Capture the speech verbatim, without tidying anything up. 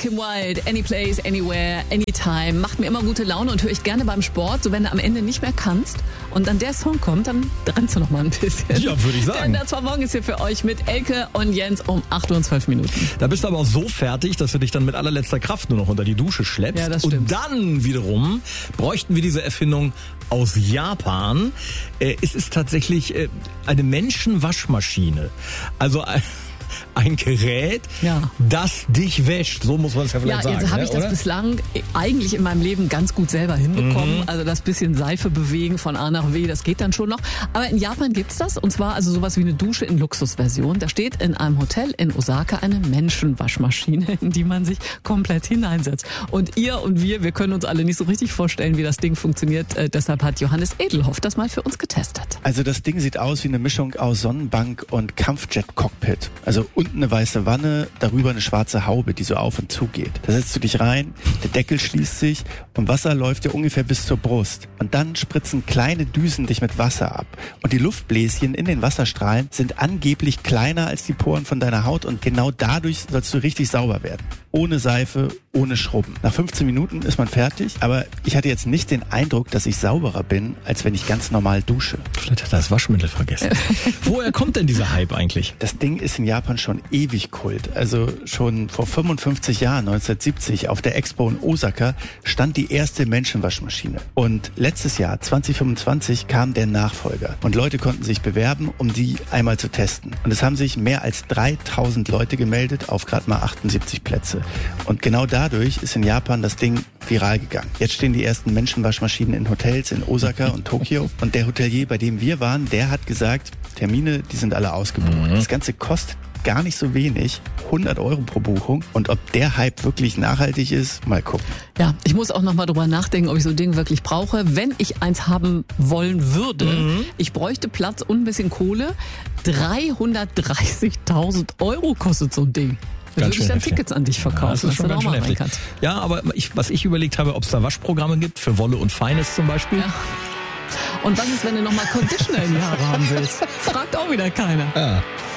Kim Wilde, Anyplace, Anywhere, Anytime. Macht mir immer gute Laune und höre ich gerne beim Sport. So, wenn du am Ende nicht mehr kannst und dann der Song kommt, dann rennst du noch mal ein bisschen. Ja, würde ich sagen. Denn das war morgens hier für euch mit Elke und Jens um acht Uhr und zwölf Minuten. Da bist du aber auch so fertig, dass du dich dann mit allerletzter Kraft nur noch unter die Dusche schleppst. Ja, das stimmt. Und dann wiederum bräuchten wir diese Erfindung aus Japan. Äh, es ist tatsächlich äh, eine Menschenwaschmaschine. Also äh, ein Gerät, ja. das dich wäscht. So muss man es ja vielleicht ja, sagen. Ja, jetzt habe ne, ich das oder? bislang eigentlich in meinem Leben ganz gut selber hinbekommen. Mhm. Also das bisschen Seife bewegen von A nach W, das geht dann schon noch. Aber in Japan gibt's das. Und zwar also sowas wie eine Dusche in Luxusversion. Da steht in einem Hotel in Osaka eine Menschenwaschmaschine, in die man sich komplett hineinsetzt. Und ihr und wir, wir können uns alle nicht so richtig vorstellen, wie das Ding funktioniert. Äh, deshalb hat Johannes Edelhoff das mal für uns getestet. Also das Ding sieht aus wie eine Mischung aus Sonnenbank und Kampfjet-Cockpit. Also unten eine weiße Wanne, darüber eine schwarze Haube, die so auf und zu geht. Da setzt du dich rein, der Deckel schließt sich und Wasser läuft dir ungefähr bis zur Brust. Und dann spritzen kleine Düsen dich mit Wasser ab. Und die Luftbläschen in den Wasserstrahlen sind angeblich kleiner als die Poren von deiner Haut und genau dadurch sollst du richtig sauber werden. Ohne Seife, ohne Schrubben. Nach fünfzehn Minuten ist man fertig, aber ich hatte jetzt nicht den Eindruck, dass ich sauberer bin, als wenn ich ganz normal dusche. Vielleicht hat er das Waschmittel vergessen. Woher kommt denn dieser Hype eigentlich? Das Ding ist in Japan schon ewig Kult. Also schon vor fünfundfünfzig Jahren, neunzehnhundertsiebzig, auf der Expo in Osaka stand die erste Menschenwaschmaschine. Und letztes Jahr, zwanzig fünfundzwanzig, kam der Nachfolger. Und Leute konnten sich bewerben, um die einmal zu testen. Und es haben sich mehr als dreitausend Leute gemeldet auf gerade mal achtundsiebzig Plätze. Und genau dadurch ist in Japan das Ding viral gegangen. Jetzt stehen die ersten Menschenwaschmaschinen in Hotels in Osaka und Tokio. Und der Hotelier, bei dem wir waren, der hat gesagt, Termine, die sind alle ausgebucht. Mhm. Das Ganze kostet gar nicht so wenig, hundert Euro pro Buchung. Und ob der Hype wirklich nachhaltig ist, mal gucken. Ja, ich muss auch noch mal drüber nachdenken, ob ich so ein Ding wirklich brauche. Wenn ich eins haben wollen würde, mhm. ich bräuchte Platz und ein bisschen Kohle. dreihundertdreißigtausend Euro kostet so ein Ding. Da würde ich dann Tickets an dich verkaufen, ja, das ist schon ganz schön heftig. Kannst. Ja, aber ich, was ich überlegt habe, ob es da Waschprogramme gibt, für Wolle und Feines zum Beispiel. Ja. Und was ist, wenn du nochmal Conditioner in die Haare haben willst? Fragt auch wieder keiner. Ja.